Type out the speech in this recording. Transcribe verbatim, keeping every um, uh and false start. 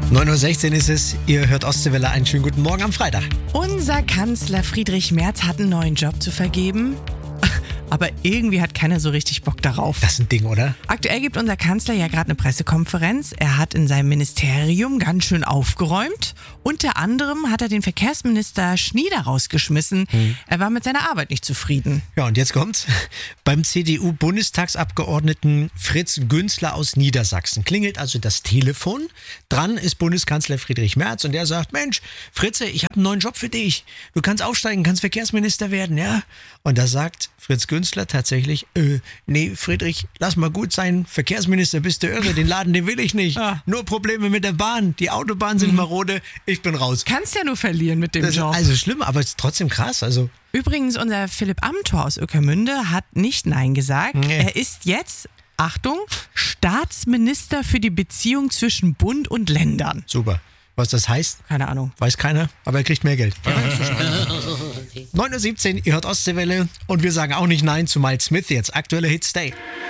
neun Uhr sechzehn ist es, ihr hört Ostseewelle, einen schönen guten Morgen am Freitag. Unser Kanzler Friedrich Merz hat einen neuen Job zu vergeben. Aber irgendwie hat keiner so richtig Bock darauf. Das ist ein Ding, oder? Aktuell gibt unser Kanzler ja gerade eine Pressekonferenz. Er hat in seinem Ministerium ganz schön aufgeräumt. Unter anderem hat er den Verkehrsminister Schnieder rausgeschmissen. Hm. Er war mit seiner Arbeit nicht zufrieden. Ja, und jetzt kommt's. Beim C D U-Bundestagsabgeordneten Fritz Günzler aus Niedersachsen klingelt also das Telefon. Dran ist Bundeskanzler Friedrich Merz und der sagt, Mensch, Fritze, ich habe einen neuen Job für dich. Du kannst aufsteigen, kannst Verkehrsminister werden, ja? Und da sagt Fritz Günzler tatsächlich, äh, nee, Friedrich, lass mal gut sein, Verkehrsminister, bist du irre, den Laden, den will ich nicht. Ah. Nur Probleme mit der Bahn, die Autobahnen sind mhm. marode, ich bin raus. Kannst ja nur verlieren mit dem das Job. Ist also schlimm, aber es ist trotzdem krass, also... Übrigens, unser Philipp Amthor aus Ueckermünde hat nicht Nein gesagt. Nee. Er ist jetzt, Achtung, Staatsminister für die Beziehung zwischen Bund und Ländern. Super. Was das heißt? Keine Ahnung. Weiß keiner, aber er kriegt mehr Geld. neun Uhr siebzehn, ihr hört Ostseewelle und wir sagen auch nicht Nein zu Miles Smith jetzt. Aktuelle Hit Stay.